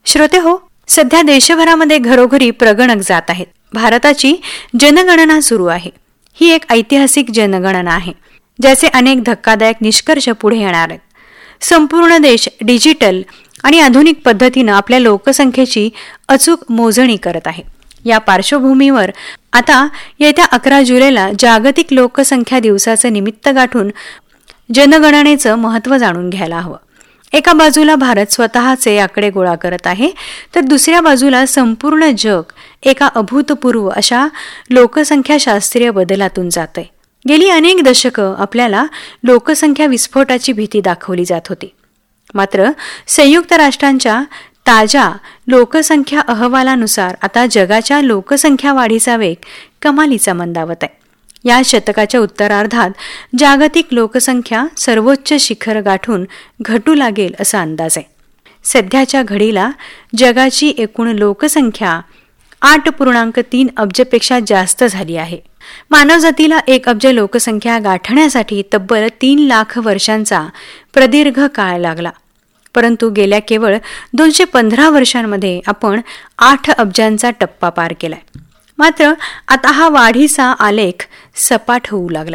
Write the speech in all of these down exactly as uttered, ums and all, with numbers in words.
श्रोते हो, सध्या देशभरामध्ये घरोघरी प्रगणक जात आहेत. भारताची जनगणना सुरू आहे. ही एक ऐतिहासिक जनगणना आहे, ज्याचे अनेक धक्कादायक निष्कर्ष पुढे येणार आहेत. संपूर्ण देश डिजिटल आणि आधुनिक पद्धतीनं आपल्या लोकसंख्येची अचूक मोजणी करत आहे. या पार्श्वभूमीवर आता येत्या अकरा जुलैला जागतिक लोकसंख्या दिवसाचं निमित्त गाठून जनगणनेचं महत्त्व जाणून घ्यायला हवं. एका बाजूला भारत स्वतःचे आकडे गोळा करत आहे, तर दुसऱ्या बाजूला संपूर्ण जग एका अभूतपूर्व अशा लोकसंख्याशास्त्रीय बदलातून जातंय. गेली अनेक दशकं आपल्याला लोकसंख्या विस्फोटाची भीती दाखवली जात होती. मात्र संयुक्त राष्ट्रांच्या ताज्या लोकसंख्या अहवालानुसार आता जगाच्या लोकसंख्या वाढीचा वेग कमालीचा मंदावत आहे. या शतकाच्या उत्तरार्धात जागतिक लोकसंख्या सर्वोच्च शिखर गाठून घटू लागेल असा अंदाज आहे. सध्याच्या घडीला जगाची एकूण लोकसंख्या आठ पूर्णांक तीन अब्जपेक्षा जास्त झाली आहे. मानवजातीला एक अब्ज लोकसंख्या गाठण्यासाठी तब्बल तीन लाख वर्षांचा प्रदीर्घ काळ लागला. परंतु गेल्या केवळ दोनशे पंधरा वर्षांमध्ये आपण आठ अब्जांचा टप्पा पार केलाय. मात्र आता हा वाढीचा आलेख सपाट होऊ लागलाय.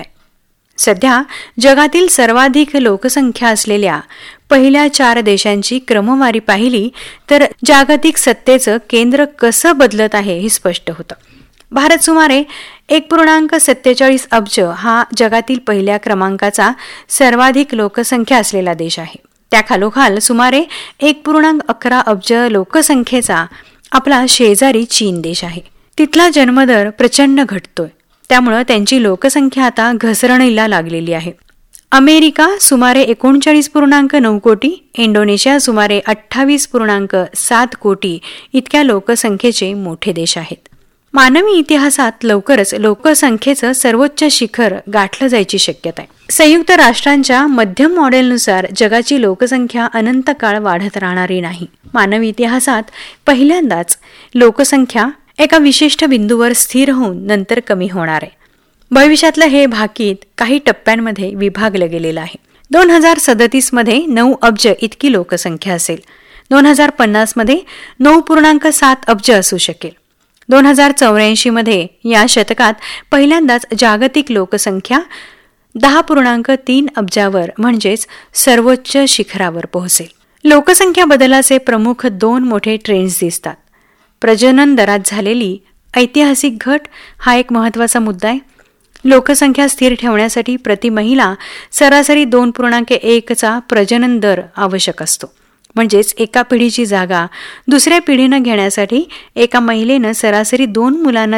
सध्या जगातील सर्वाधिक लोकसंख्या असलेल्या पहिल्या चार देशांची क्रमवारी पाहिली तर जागतिक सत्तेचं केंद्र कसं बदलत आहे हे स्पष्ट होतं. भारत सुमारे एक पूर्णांक सत्तेचाळीस अब्ज हा जगातील पहिल्या क्रमांकाचा सर्वाधिक लोकसंख्या असलेला देश आहे. त्याखालोखाल सुमारे एक पूर्णांक अकरा अब्ज लोकसंख्येचा आपला शेजारी चीन देश आहे. तिथला जन्मदर प्रचंड घटतोय, त्यामुळं त्यांची लोकसंख्या आता घसरणीला लागलेली आहे. अमेरिका सुमारे एकोणचाळीस पूर्णांक नऊ कोटी, इंडोनेशिया सुमारे अठ्ठावीस पूर्णांक सात कोटी इतक्या लोकसंख्येचे मोठे देश आहेत. मानवी इतिहासात लवकरच लोकसंख्येचं सर्वोच्च शिखर गाठलं जायची शक्यता आहे. संयुक्त राष्ट्रांच्या मध्यम मॉडेलनुसार जगाची लोकसंख्या अनंत काळ वाढत राहणारी नाही. मानवी इतिहासात पहिल्यांदाच लोकसंख्या एका विशिष्ट बिंदूवर स्थिर होऊन नंतर कमी होणार आहे. भविष्यातलं हे भाकीत काही टप्प्यांमध्ये विभागलं गेलेलं आहे. दोन हजार सदतीस मध्ये नऊ अब्ज इतकी लोकसंख्या असेल. दोन हजार पन्नास मध्ये नऊ पूर्णांक सात अब्ज असू शकेल. दोन हजार चौऱ्याऐंशी मध्ये या शतकात पहिल्यांदाच जागतिक लोकसंख्या दहा पूर्णांक तीन अब्जावर म्हणजेच सर्वोच्च शिखरावर पोहोचेल. लोकसंख्या बदलाचे प्रमुख दोन मोठे ट्रेंड्स दिसतात. प्रजनन दरात झालेली ऐतिहासिक घट हा एक महत्त्वाचा मुद्दा आहे. लोकसंख्या स्थिर ठेवण्यासाठी प्रति महिला सरासरी दोन पूर्णांक एकचा प्रजनन दर आवश्यक असतो. म्हणजेच एका पिढीची जागा दुसऱ्या पिढीनं घेण्यासाठी एका महिलेनं सरासरी दोन मुलांना